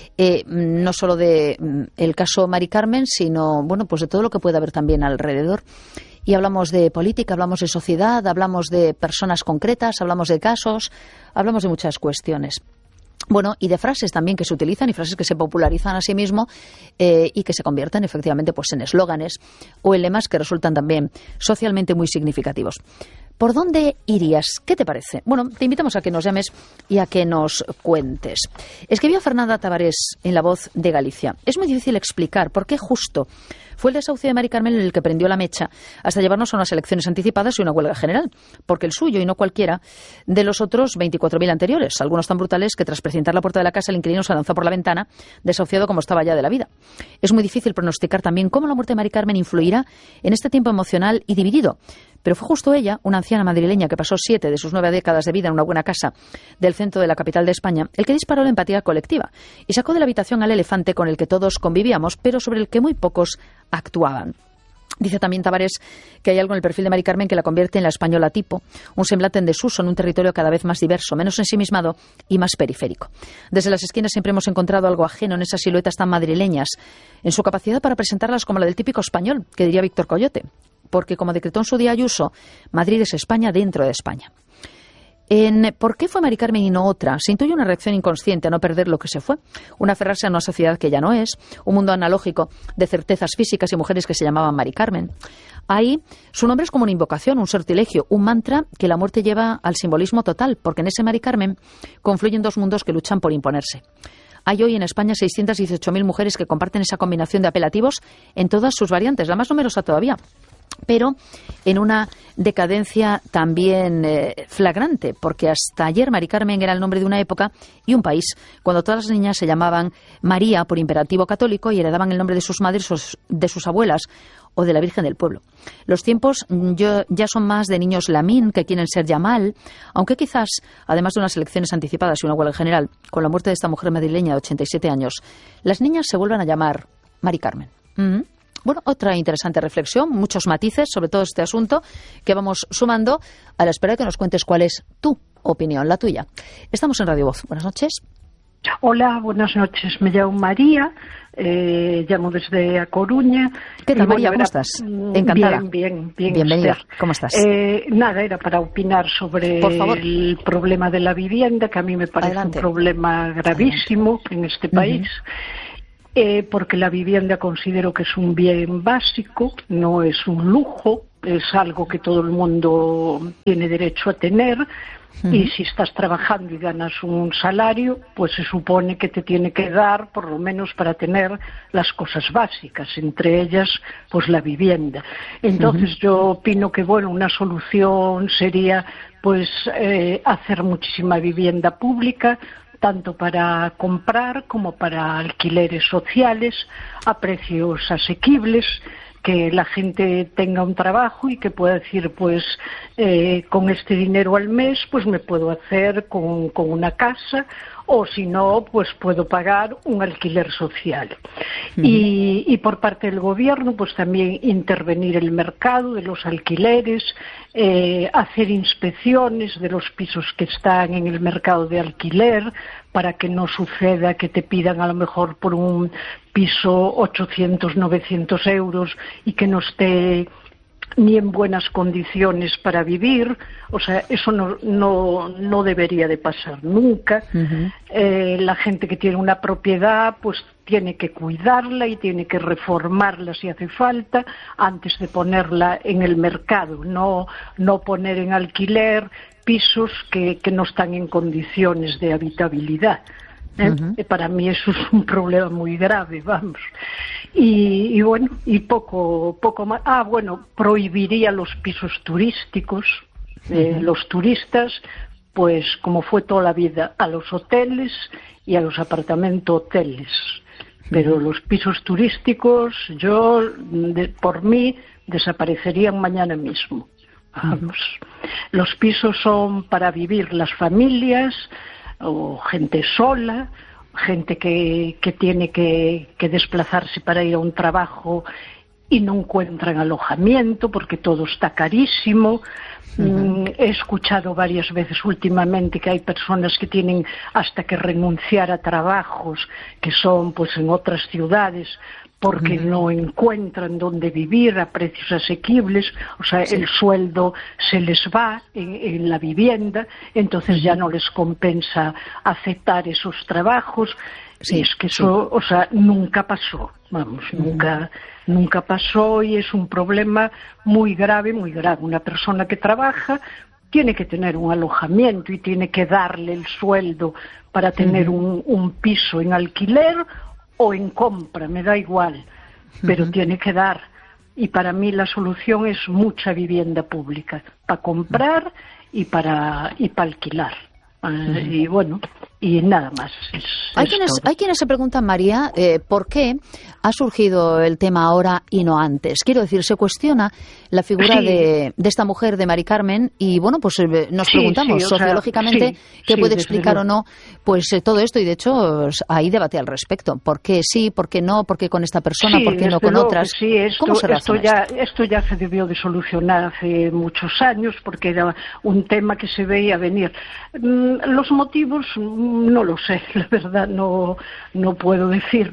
no solo de el caso Mari Carmen, sino pues de todo lo que puede haber también alrededor. Y hablamos de política, hablamos de sociedad, hablamos de personas concretas, hablamos de casos, hablamos de muchas cuestiones. Bueno, y de frases también que se utilizan y frases que se popularizan a sí mismo y que se convierten efectivamente pues en eslóganes o en lemas que resultan también socialmente muy significativos. ¿Por dónde irías? ¿Qué te parece? Bueno, te invitamos a que nos llames y a que nos cuentes. Escribió Fernanda Tavares en La Voz de Galicia. Es muy difícil explicar por qué justo fue el desahucio de Mari Carmen el que prendió la mecha hasta llevarnos a unas elecciones anticipadas y una huelga general, porque el suyo y no cualquiera de los otros 24.000 anteriores, algunos tan brutales que tras precintar la puerta de la casa el inquilino se lanzó por la ventana, desahuciado como estaba ya de la vida. Es muy difícil pronosticar también cómo la muerte de Mari Carmen influirá en este tiempo emocional y dividido. Pero fue justo ella, una anciana madrileña que pasó 7 de sus 9 décadas de vida en una buena casa del centro de la capital de España, el que disparó la empatía colectiva y sacó de la habitación al elefante con el que todos convivíamos, pero sobre el que muy pocos actuaban. Dice también Tavares que hay algo en el perfil de Mari Carmen que la convierte en la española tipo, un semblante en desuso en un territorio cada vez más diverso, menos ensimismado y más periférico. Desde las esquinas siempre hemos encontrado algo ajeno en esas siluetas tan madrileñas, en su capacidad para presentarlas como la del típico español, que diría Víctor Coyote, porque como decretó en su día Ayuso, Madrid es España dentro de España. En ¿por qué fue Mari Carmen y no otra? Se intuye una reacción inconsciente a no perder lo que se fue, un aferrarse a una sociedad que ya no es, un mundo analógico de certezas físicas y mujeres que se llamaban Mari Carmen. Ahí su nombre es como una invocación, un sortilegio, un mantra que la muerte lleva al simbolismo total, porque en ese Mari Carmen confluyen 2 mundos que luchan por imponerse. Hay hoy en España 618.000 mujeres que comparten esa combinación de apelativos en todas sus variantes, la más numerosa todavía, pero en una decadencia también flagrante, porque hasta ayer Mari Carmen era el nombre de una época y un país, cuando todas las niñas se llamaban María por imperativo católico y heredaban el nombre de sus madres o de sus abuelas o de la Virgen del Pueblo. Los tiempos ya son más de niños Lamín que quieren ser Yamal, aunque quizás, además de unas elecciones anticipadas y una huelga general, con la muerte de esta mujer madrileña de 87 años, las niñas se vuelvan a llamar Mari Carmen. bueno, otra interesante reflexión, muchos matices sobre todo este asunto que vamos sumando a la espera de que nos cuentes cuál es tu opinión, la tuya. Estamos en Radio Voz. Buenas noches. Hola, buenas noches. Me llamo María, llamo desde A Coruña. ¿Qué tal, María? ¿Cómo estás? Encantada. Bien. Bienvenida. Esther. ¿Cómo estás? Nada, era para opinar sobre el problema de la vivienda, que a mí me parece un problema gravísimo en este país. Porque la vivienda considero que es un bien básico, no es un lujo, es algo que todo el mundo tiene derecho a tener. Y si estás trabajando y ganas un salario, pues se supone que te tiene que dar, por lo menos, para tener las cosas básicas, entre ellas, pues la vivienda. Entonces yo opino que, bueno, una solución sería, pues, hacer muchísima vivienda pública, tanto para comprar como para alquileres sociales, a precios asequibles, que la gente tenga un trabajo y que pueda decir, pues, con este dinero al mes, pues me puedo hacer con una casa, o si no, pues puedo pagar un alquiler social. Y por parte del gobierno, pues también intervenir el mercado de los alquileres, hacer inspecciones de los pisos que están en el mercado de alquiler, para que no suceda que te pidan a lo mejor por un piso 800, 900 euros y que no esté ni en buenas condiciones para vivir. O sea, eso no debería de pasar nunca. La gente que tiene una propiedad, pues tiene que cuidarla y tiene que reformarla si hace falta antes de ponerla en el mercado, no poner en alquiler pisos que no están en condiciones de habitabilidad. Para mí eso es un problema muy grave, vamos. Y bueno, y poco más. Bueno, prohibiría los pisos turísticos. Los turistas, pues como fue toda la vida, a los hoteles y a los apartamentos hoteles. Pero los pisos turísticos, por mí, desaparecerían mañana mismo. Vamos. Los pisos son para vivir las familias, o gente sola, gente que tiene que desplazarse para ir a un trabajo y no encuentran alojamiento porque todo está carísimo. He escuchado varias veces últimamente que hay personas que tienen hasta que renunciar a trabajos que son pues en otras ciudades porque no encuentran dónde vivir a precios asequibles, o sea, el sueldo se les va en la vivienda, entonces ya no les compensa aceptar esos trabajos. Y es que eso, o sea, nunca pasó, vamos, nunca pasó, y es un problema muy grave, muy grave. Una persona que trabaja tiene que tener un alojamiento y tiene que darle el sueldo para tener un piso en alquiler o en compra, me da igual, pero tiene que dar. Y para mí la solución es mucha vivienda pública, para comprar y para alquilar. Y bueno, y nada más. Hay quienes se preguntan, María, ¿por qué ha surgido el tema ahora y no antes? Quiero decir, se cuestiona la figura de esta mujer, de Mari Carmen, y bueno, pues nos preguntamos sociológicamente qué puede explicar o no pues todo esto, y de hecho hay debate al respecto. ¿Por qué sí, por qué no, por qué con esta persona, por qué no con otras? ¿Cómo se razona esto ya se debió de solucionar hace muchos años, porque era un tema que se veía venir. Los motivos no lo sé, la verdad no puedo decir,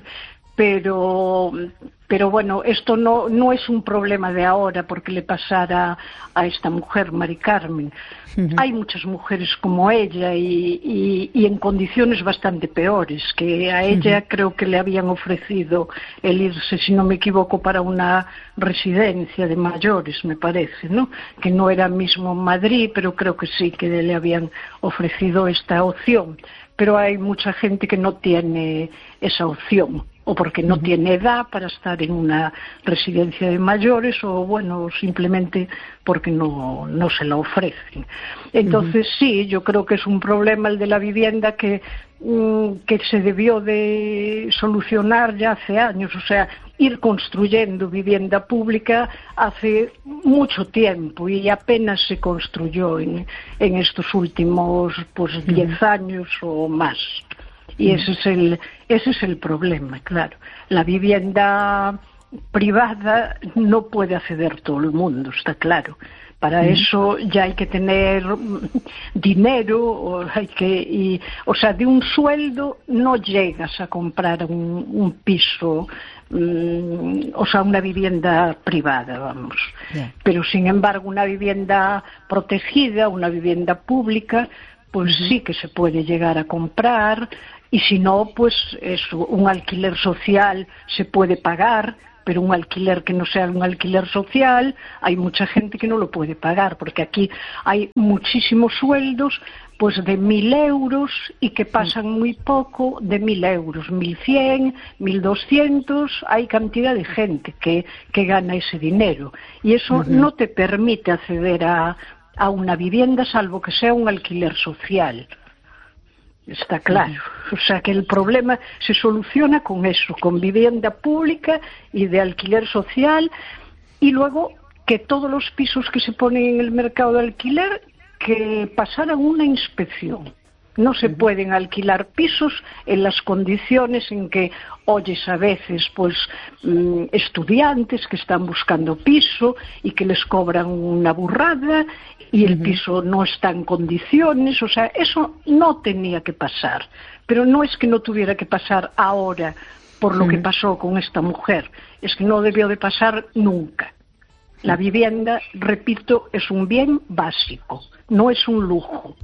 pero bueno, esto no es un problema de ahora porque le pasara a esta mujer, Mari Carmen. Hay muchas mujeres como ella y en condiciones bastante peores, que a ella creo que le habían ofrecido el irse, si no me equivoco, para una residencia de mayores, me parece, ¿no? Que no era mismo en Madrid, pero creo que sí, que le habían ofrecido esta opción. Pero hay mucha gente que no tiene esa opción, o porque no tiene edad para estar en una residencia de mayores, o bueno, simplemente porque no se la ofrecen. Entonces sí, yo creo que es un problema el de la vivienda que se debió de solucionar ya hace años, o sea, ir construyendo vivienda pública hace mucho tiempo y apenas se construyó en estos últimos 10 años o más. Y ese es el problema, claro. La vivienda privada no puede acceder todo el mundo, está claro. Para eso ya hay que tener dinero, o sea, de un sueldo no llegas a comprar un piso, o sea, una vivienda privada, vamos. Yeah. Pero, sin embargo, una vivienda protegida, una vivienda pública, pues sí que se puede llegar a comprar, y si no, pues un alquiler social se puede pagar, pero un alquiler que no sea un alquiler social, hay mucha gente que no lo puede pagar, porque aquí hay muchísimos sueldos pues de 1.000 euros y que pasan muy poco de 1.000 euros, 1.100, 1.200, hay cantidad de gente que gana ese dinero, y eso no te permite acceder a una vivienda salvo que sea un alquiler social. Está claro. O sea que el problema se soluciona con eso, con vivienda pública y de alquiler social, y luego que todos los pisos que se ponen en el mercado de alquiler que pasaran una inspección. No se pueden alquilar pisos en las condiciones en que oyes a veces pues estudiantes que están buscando piso y que les cobran una burrada y el piso no está en condiciones. O sea, eso no tenía que pasar, pero no es que no tuviera que pasar ahora por lo que pasó con esta mujer, es que no debió de pasar nunca. La vivienda, repito, es un bien básico, no es un lujo.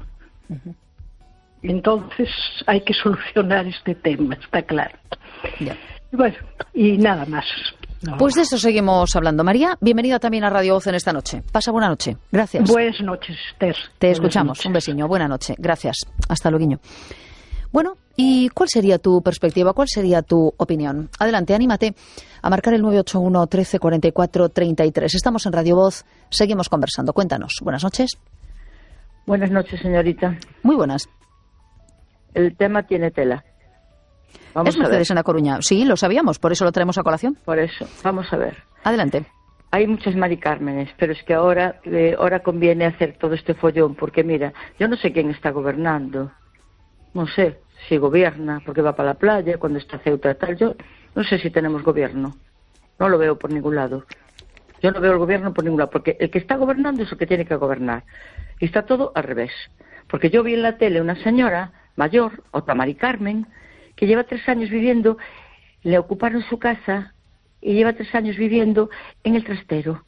Entonces hay que solucionar este tema, está claro. Ya. Bueno, y nada más. No. Pues de eso seguimos hablando. María, bienvenida también a Radio Voz en esta noche. Pasa buena noche. Gracias. Buenas noches, Esther. Te escuchamos. Un besiño. Buena noche. Gracias. Hasta luego. Bueno, ¿y cuál sería tu perspectiva? ¿Cuál sería tu opinión? Adelante, anímate a marcar el 981 13 44 33. Estamos en Radio Voz. Seguimos conversando. Cuéntanos. Buenas noches. Buenas noches, señorita. Muy buenas. El tema tiene tela. Vamos a ver. En La Coruña. Sí, lo sabíamos, por eso lo traemos a colación. Por eso, vamos a ver. Adelante. Hay muchas Mari Cármenes, pero es que ahora conviene hacer todo este follón, porque mira, yo no sé quién está gobernando. No sé si gobierna, porque va para la playa, cuando está Ceuta tal. Yo no sé si tenemos gobierno. No lo veo por ningún lado. Yo no veo el gobierno por ningún lado, porque el que está gobernando es el que tiene que gobernar. Y está todo al revés. Porque yo vi en la tele una señora mayor, otra Mari Carmen, que lleva 3 años viviendo, le ocuparon su casa y lleva 3 años viviendo en el trastero.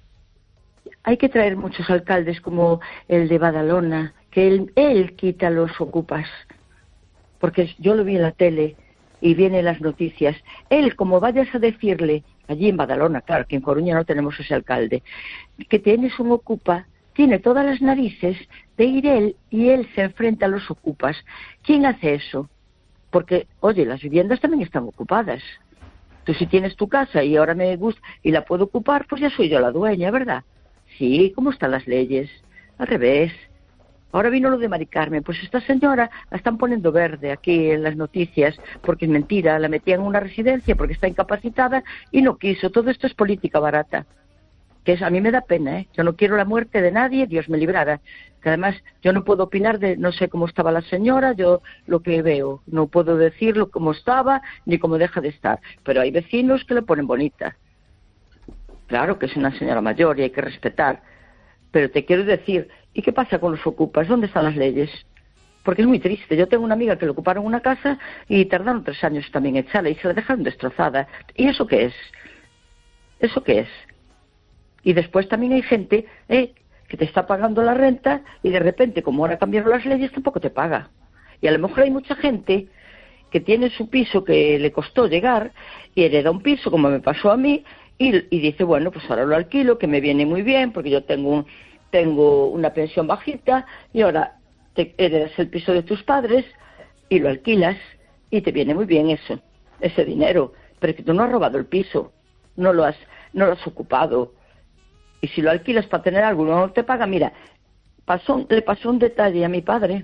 Hay que traer muchos alcaldes como el de Badalona, que él quita los ocupas, porque yo lo vi en la tele y viene en las noticias. Él, como vayas a decirle, allí en Badalona, claro, que en Coruña no tenemos ese alcalde, que tienes un ocupa, tiene todas las narices de ir él y él se enfrenta a los ocupas. ¿Quién hace eso? Porque, oye, las viviendas también están ocupadas. Tú si tienes tu casa y ahora me gusta y la puedo ocupar, pues ya soy yo la dueña, ¿verdad? Sí, ¿cómo están las leyes? Al revés. Ahora vino lo de Mari Carmen, pues esta señora la están poniendo verde aquí en las noticias, porque es mentira, la metían en una residencia porque está incapacitada y no quiso. Todo esto es política barata. Que a mí me da pena, ¿eh? Yo no quiero la muerte de nadie, Dios me librara. Que además yo no puedo opinar no sé cómo estaba la señora, yo lo que veo, no puedo decirlo cómo estaba ni cómo deja de estar. Pero hay vecinos que la ponen bonita. Claro que es una señora mayor y hay que respetar. Pero te quiero decir, ¿y qué pasa con los ocupas? ¿Dónde están las leyes? Porque es muy triste. Yo tengo una amiga que le ocuparon una casa y tardaron 3 años también en echarla y se la dejaron destrozada. ¿Y eso qué es? ¿Eso qué es? Y después también hay gente que te está pagando la renta y de repente, como ahora cambiaron las leyes, tampoco te paga. Y a lo mejor hay mucha gente que tiene su piso que le costó llegar y hereda un piso, como me pasó a mí, y dice, bueno, pues ahora lo alquilo, que me viene muy bien, porque yo tengo una pensión bajita, y ahora te heredas el piso de tus padres y lo alquilas, y te viene muy bien ese dinero. Pero que tú no has robado el piso, no lo has ocupado. Y si lo alquilas para tener algo, no te paga. Mira, le pasó un detalle a mi padre,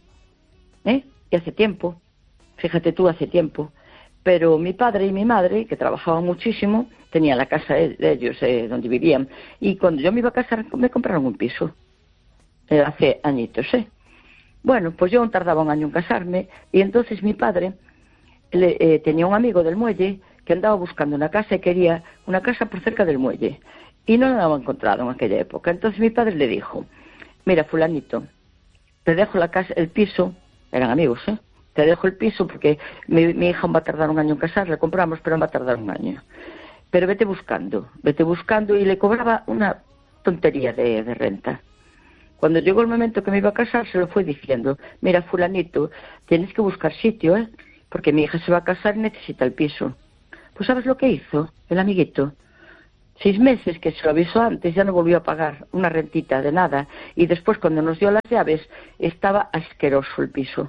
y hace tiempo, fíjate tú, hace tiempo. Pero mi padre y mi madre, que trabajaban muchísimo, tenían la casa de ellos, donde vivían. Y cuando yo me iba a casar, me compraron un piso. Hace añitos, Bueno, pues yo tardaba 1 año en casarme, y entonces mi padre tenía un amigo del muelle que andaba buscando una casa y quería una casa por cerca del muelle. Y no la había encontrado en aquella época. Entonces mi padre le dijo, mira, fulanito, te dejo la casa, el piso, eran amigos, te dejo el piso porque mi hija va a tardar un año en casar, le compramos, pero va a tardar un año. Pero vete buscando, y le cobraba una tontería de renta. Cuando llegó el momento que me iba a casar, se lo fue diciendo, mira, fulanito, tienes que buscar sitio, porque mi hija se va a casar y necesita el piso. Pues ¿sabes lo que hizo el amiguito? 6 meses, que se lo avisó antes, ya no volvió a pagar una rentita de nada. Y después, cuando nos dio las llaves, estaba asqueroso el piso.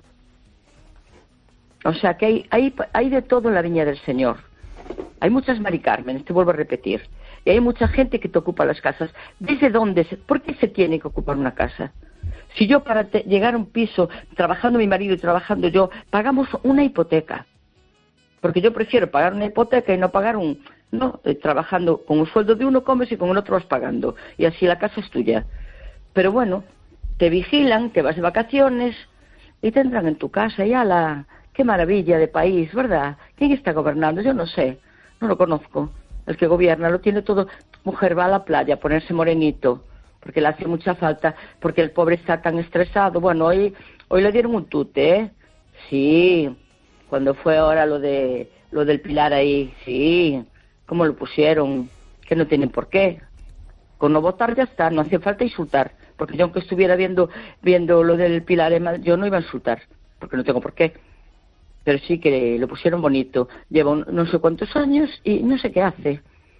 O sea que hay de todo en la viña del Señor. Hay muchas Mari Carmen, te vuelvo a repetir. Y hay mucha gente que te ocupa las casas. ¿Desde dónde? ¿Por qué se tiene que ocupar una casa? Si yo para llegar a un piso, trabajando mi marido y trabajando yo, pagamos una hipoteca. Porque yo prefiero pagar una hipoteca y no pagar trabajando con un sueldo de uno comes y con el otro vas pagando. Y así la casa es tuya. Pero bueno, te vigilan, te vas de vacaciones y te entran en tu casa. Y ala, qué maravilla de país, ¿verdad? ¿Quién está gobernando? Yo no sé, no lo conozco. El que gobierna lo tiene todo. Mujer va a la playa a ponerse morenito, porque le hace mucha falta, porque el pobre está tan estresado. Bueno, hoy le dieron un tute, Sí, cuando fue ahora lo del Pilar ahí, sí, cómo lo pusieron, que no tienen por qué. Con no votar ya está, no hace falta insultar, porque yo aunque estuviera viendo lo del Pilar, yo no iba a insultar, porque no tengo por qué. Pero sí que lo pusieron bonito. Lleva no sé cuántos años y no sé qué hace.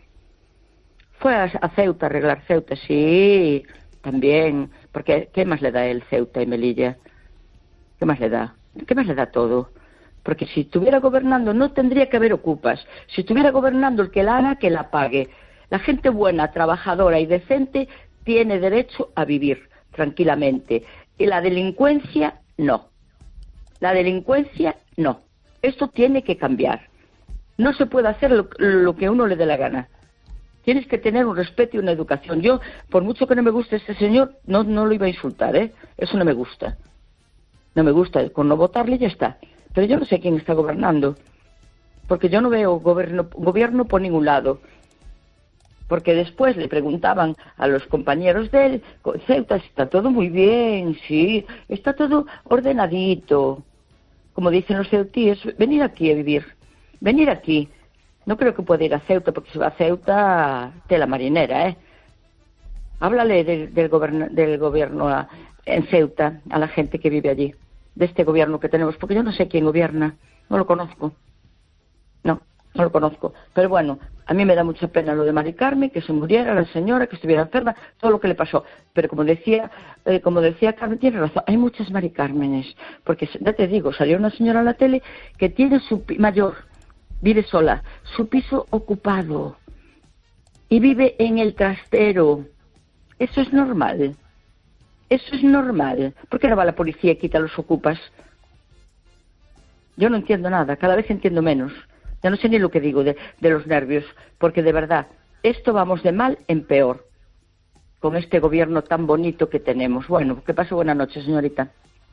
Fue a Ceuta, a arreglar Ceuta, sí, también. Porque ¿qué más le da él, Ceuta y Melilla? ¿Qué más le da? ¿Qué más le da todo? Porque si estuviera gobernando no tendría que haber ocupas. Si estuviera gobernando el que la haga, que la pague. La gente buena, trabajadora y decente tiene derecho a vivir tranquilamente. Y la delincuencia, no. La delincuencia, no. Esto tiene que cambiar. No se puede hacer lo que a uno le dé la gana. Tienes que tener un respeto y una educación. Yo, por mucho que no me guste este señor, no lo iba a insultar, Eso no me gusta. No me gusta. Con no votarle ya está. Pero yo no sé quién está gobernando. Porque yo no veo gobierno por ningún lado. Porque después le preguntaban a los compañeros de él, Ceuta, está todo muy bien, sí, está todo ordenadito. Como dicen los ceutíes, venir aquí a vivir, venir aquí. No creo que pueda ir a Ceuta, porque si va a Ceuta, tela marinera, Háblale del gobierno en Ceuta, a la gente que vive allí, de este gobierno que tenemos, porque yo no sé quién gobierna, no lo conozco. No lo conozco. Pero bueno, a mí me da mucha pena lo de Mari Carmen, que se muriera la señora, que estuviera enferma, todo lo que le pasó. Pero como decía Carmen, tiene razón, hay muchas Mari Cármenes. Porque ya te digo, salió una señora a la tele que tiene mayor, vive sola, su piso ocupado. Y vive en el trastero. Eso es normal. Eso es normal. ¿Por qué no va la policía y quita a los ocupas? Yo no entiendo nada, cada vez entiendo menos. Ya no sé ni lo que digo de los nervios, porque de verdad, esto vamos de mal en peor, con este gobierno tan bonito que tenemos. Bueno, que pase buena noche, señorita.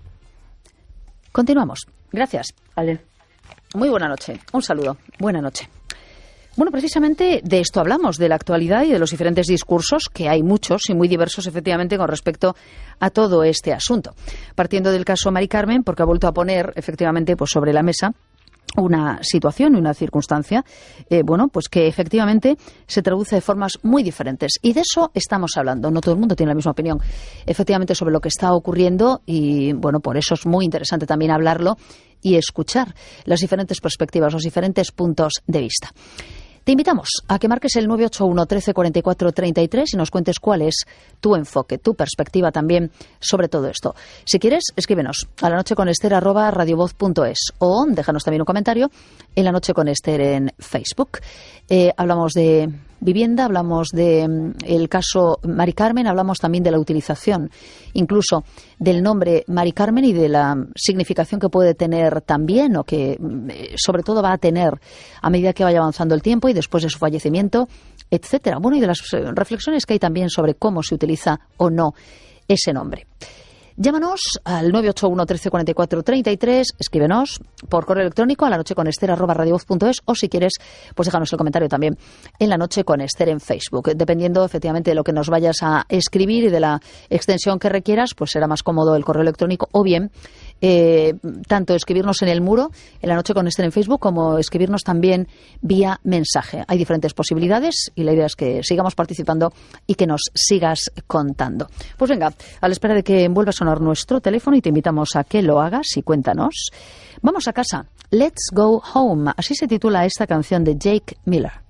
Continuamos. Gracias. Vale. Muy buena noche. Un saludo. Buena noche. Bueno, precisamente de esto hablamos, de la actualidad y de los diferentes discursos, que hay muchos y muy diversos, efectivamente, con respecto a todo este asunto. Partiendo del caso Mari Carmen, porque ha vuelto a poner, efectivamente, pues sobre la mesa una situación y una circunstancia, pues que efectivamente se traduce de formas muy diferentes. Y de eso estamos hablando. No todo el mundo tiene la misma opinión, efectivamente, sobre lo que está ocurriendo y, bueno, por eso es muy interesante también hablarlo y escuchar las diferentes perspectivas, los diferentes puntos de vista. Te invitamos a que marques el 981 13 44 33 y nos cuentes cuál es tu enfoque, tu perspectiva también sobre todo esto. Si quieres, escríbenos a lanocheconester@radiovoz.es o déjanos también un comentario en La Noche con Ester en Facebook. Hablamos de vivienda, hablamos de el caso Mari Carmen, hablamos también de la utilización incluso del nombre Mari Carmen y de la significación que puede tener también o que sobre todo va a tener a medida que vaya avanzando el tiempo y después de su fallecimiento, etcétera. Bueno, y de las reflexiones que hay también sobre cómo se utiliza o no ese nombre. Llámanos al 981 13 44 33, escríbenos por correo electrónico a lanocheconester@radiovoz.es, o si quieres, pues déjanos el comentario también en La Noche con Ester en Facebook. Dependiendo efectivamente de lo que nos vayas a escribir y de la extensión que requieras, pues será más cómodo el correo electrónico, o bien tanto escribirnos en el muro en La Noche con Ester en Facebook, como escribirnos también vía mensaje. Hay diferentes posibilidades y la idea es que sigamos participando y que nos sigas contando. Pues venga, a la espera de que vuelva a sonar nuestro teléfono, y te invitamos a que lo hagas y cuéntanos. Vamos a casa. Let's Go Home, así se titula esta canción de Jake Miller.